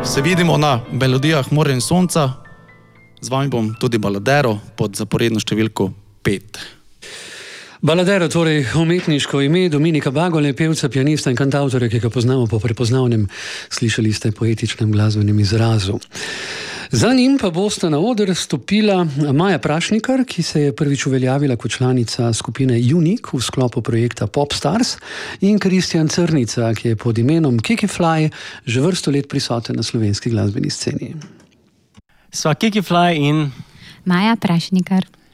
Se vidimo na melodijah Morja in sonca. Z vami bom tudi Baladero pod zaporedno številko 5. Baladero, torej umetniško ime Dominika Bagole, pevca, pianista in kantavtorja, ki ga poznamo po prepoznavnem, slišali ste, poetičnem glasbenem izrazu. Za njim pa bosta na oder stopila Maja Prašnikar, ki se je prvič uveljavila kot članica skupine Unique v sklopu projekta Popstars, in Kristjan Crnica, ki je pod imenom Kiki Fly že vrsto let prisoten na slovenski glasbeni sceni. Sva Kiki Fly in Maja Prašnikar.